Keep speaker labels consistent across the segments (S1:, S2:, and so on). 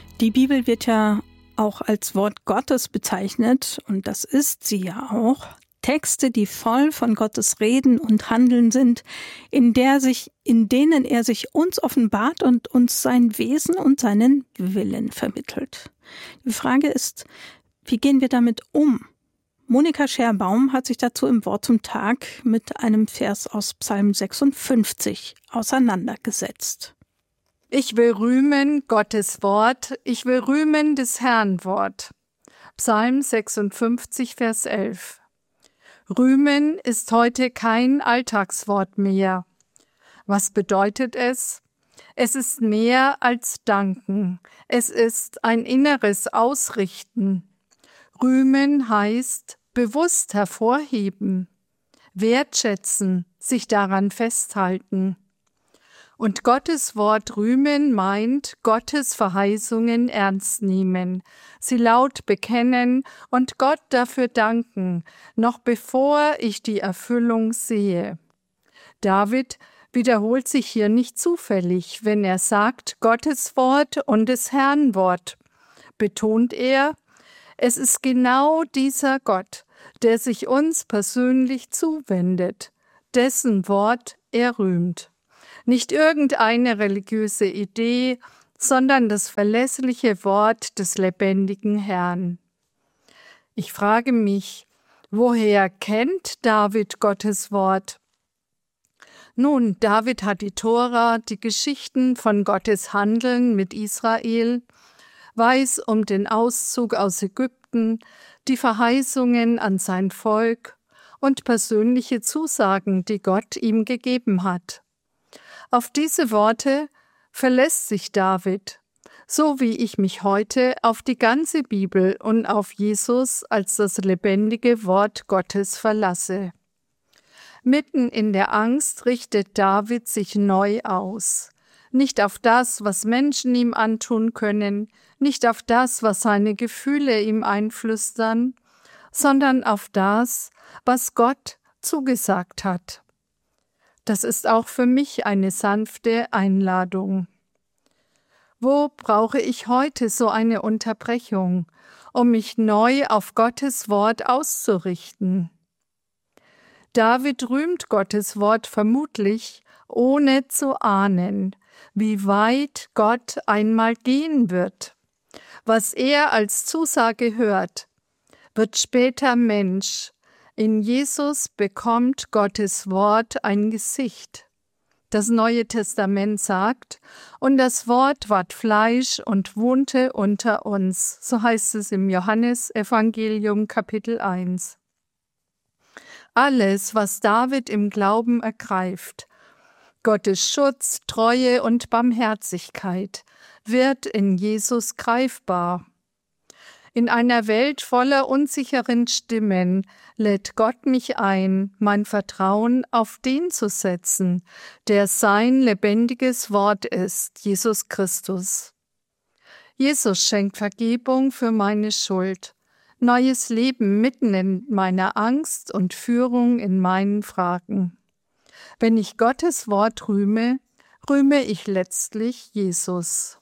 S1: Die Bibel wird ja auch als Wort Gottes bezeichnet, und das ist sie ja auch. Texte, die voll von Gottes Reden und Handeln sind, in denen er sich uns offenbart und uns sein Wesen und seinen Willen vermittelt. Die Frage ist, wie gehen wir damit um? Monika Scherbaum hat sich dazu im Wort zum Tag mit einem Vers aus Psalm 56 auseinandergesetzt.
S2: Ich will rühmen Gottes Wort, ich will rühmen des Herrn Wort. Psalm 56, Vers 11. Rühmen ist heute kein Alltagswort mehr. Was bedeutet es? Es ist mehr als danken. Es ist ein inneres Ausrichten. Rühmen heißt bewusst hervorheben, wertschätzen, sich daran festhalten. Und Gottes Wort rühmen meint Gottes Verheißungen ernst nehmen, sie laut bekennen und Gott dafür danken, noch bevor ich die Erfüllung sehe. David wiederholt sich hier nicht zufällig, wenn er sagt Gottes Wort und des Herrn Wort. Betont er, es ist genau dieser Gott, der sich uns persönlich zuwendet, dessen Wort er rühmt. Nicht irgendeine religiöse Idee, sondern das verlässliche Wort des lebendigen Herrn. Ich frage mich, woher kennt David Gottes Wort? Nun, David hat die Tora, die Geschichten von Gottes Handeln mit Israel, weiß um den Auszug aus Ägypten, die Verheißungen an sein Volk und persönliche Zusagen, die Gott ihm gegeben hat. Auf diese Worte verlässt sich David, so wie ich mich heute auf die ganze Bibel und auf Jesus als das lebendige Wort Gottes verlasse. Mitten in der Angst richtet David sich neu aus. Nicht auf das, was Menschen ihm antun können, nicht auf das, was seine Gefühle ihm einflüstern, sondern auf das, was Gott zugesagt hat. Das ist auch für mich eine sanfte Einladung. Wo brauche ich heute so eine Unterbrechung, um mich neu auf Gottes Wort auszurichten? David rühmt Gottes Wort vermutlich, ohne zu ahnen, wie weit Gott einmal gehen wird. Was er als Zusage hört, wird später Mensch. In Jesus bekommt Gottes Wort ein Gesicht. Das Neue Testament sagt, und das Wort ward Fleisch und wohnte unter uns. So heißt es im Johannesevangelium Kapitel 1. Alles, was David im Glauben ergreift, Gottes Schutz, Treue und Barmherzigkeit, wird in Jesus greifbar. In einer Welt voller unsicheren Stimmen lädt Gott mich ein, mein Vertrauen auf den zu setzen, der sein lebendiges Wort ist, Jesus Christus. Jesus schenkt Vergebung für meine Schuld, neues Leben mitten in meiner Angst und Führung in meinen Fragen. Wenn ich Gottes Wort rühme, rühme ich letztlich Jesus.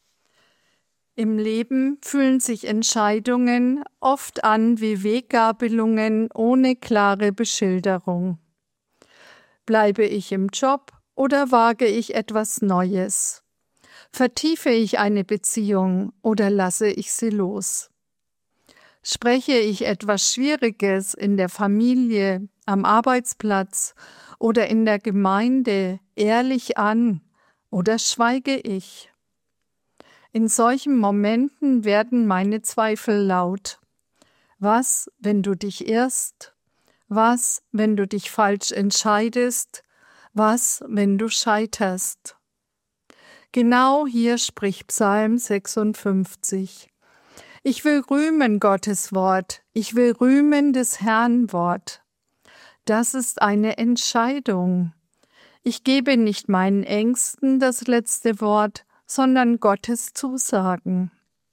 S2: Im Leben fühlen sich Entscheidungen oft an wie Weggabelungen ohne klare Beschilderung. Bleibe ich im Job oder wage ich etwas Neues? Vertiefe ich eine Beziehung oder lasse ich sie los? Spreche ich etwas Schwieriges in der Familie, am Arbeitsplatz oder in der Gemeinde ehrlich an oder schweige ich? In solchen Momenten werden meine Zweifel laut. Was, wenn du dich irrst? Was, wenn du dich falsch entscheidest? Was, wenn du scheiterst? Genau hier spricht Psalm 56. Ich will rühmen Gottes Wort, ich will rühmen des Herrn Wort. Das ist eine Entscheidung. Ich gebe nicht meinen Ängsten das letzte Wort, sondern Gottes Zusagen.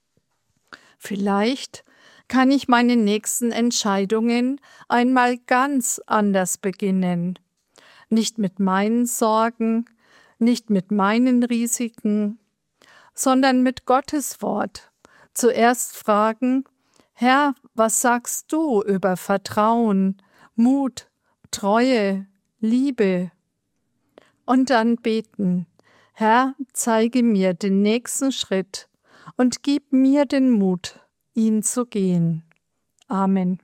S2: Vielleicht kann ich meine nächsten Entscheidungen einmal ganz anders beginnen. Nicht mit meinen Sorgen, nicht mit meinen Risiken, sondern mit Gottes Wort. Zuerst fragen, Herr, was sagst du über Vertrauen, Mut, Treue, Liebe? Und dann beten, Herr, zeige mir den nächsten Schritt und gib mir den Mut, ihn zu gehen. Amen.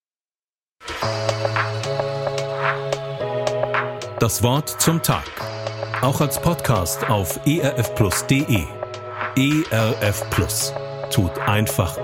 S3: Das Wort zum Tag. Auch als Podcast auf erfplus.de. ERF Plus. Tut einfach